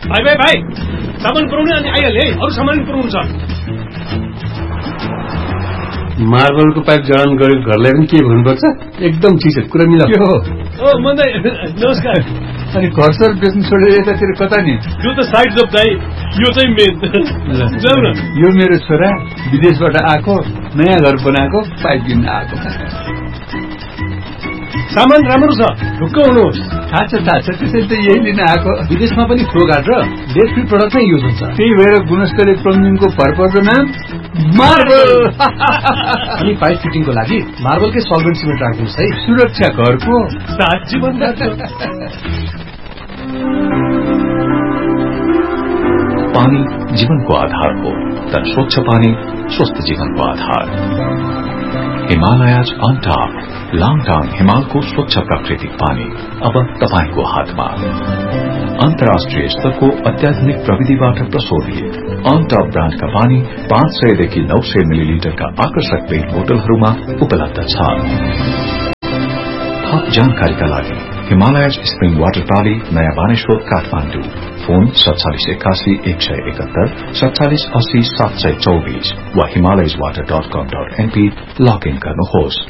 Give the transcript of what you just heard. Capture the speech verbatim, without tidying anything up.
भाइ भाइ भाइ सामान पुर्याउने अनि आइहाले अरू सामान पुर्याउनु छ। मार्बलको पाइप जडान गरेको घरलाई पनि के भन्नुपर्छ? एकदम ठिक छ, कुरा मिला। के हो? ओ मन दाइ नमस्कार। अनि घर सर बेच्नु छोडेर यतातिर कता नि? यो त साइड जब दाइ, यो चाहिँ मेन। जाऊ न। यो मेरो छोरा विदेशबाट आएको, नयाँ घर बनाएको, पाइप किन्न आएको। सामान राम्रो छ, ढुक्क हुनुहोस्। थाहा छ थाहा छ, त्यसैले त यही लिन आएको। विदेशमा पनि फ्लो गार्ड र लेड फ्री प्रडक्ट नै युज हुन्छ। त्यही भएर गुणस्तरीय प्लम्बिङको भरपर्दो नाम मार्बल। अनि पाइप फिटिङको लागि मार्बलकै सल्भेन्ट सिमेन्ट राख्नुहोस् है। सुरक्षा घरको साँच्ची भन्दा पानी जीवनको आधार हो, तर स्वच्छ पानी स्वस्थ जीवनको आधार। हिमालयज अन टॉप लाङटाङ हिमालको स्वच्छ प्राकृतिक पानी अब तपाईको हातमा। अन्तर्राष्ट्रिय स्तरको अत्याधुनिक प्रविधिबाट प्रशोधित अन टॉप ब्रान्डका पानी पाँच सयदेखि नौ सय मिलिलिटरका आकर्षक पेट बोतलहरूमा उपलब्ध छ। थप जानकारीका लागि हिमालयज स्प्रिङ वाटर प्राली, नयाँ बानेश्वर, काठमाडौँ। फोन सत्तालिस एकासी एक सय एकहत्तर सत्तालिस अस्सी सात सय चौबीस वा हिमालयज वाटर डट कम डट एनपी लगइन गर्नुहोस्।